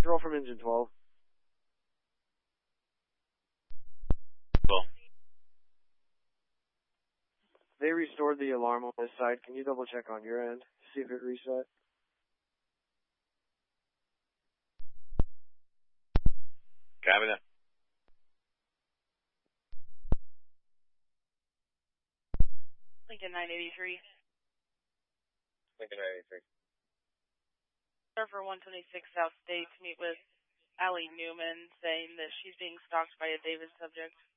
Control from engine 12. Well, They restored the alarm on this side. Can you double check on your end? See if it reset? copy that. Lincoln 983. Lincoln 983. Surfer 126 South State to meet with Allie Newman, saying that she's being stalked by a Davis subject.